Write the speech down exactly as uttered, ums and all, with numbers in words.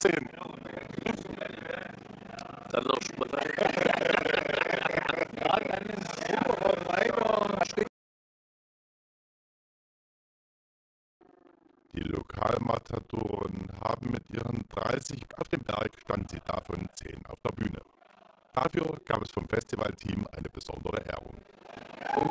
zehn. Dann noch Spray. Ja, dann super weiter. Die Lokalmatadoren haben mit ihren dreißig auf dem Berg standen sie davon zehn auf der Bühne. Dafür gab es vom Festivalteam eine besondere Ehrung.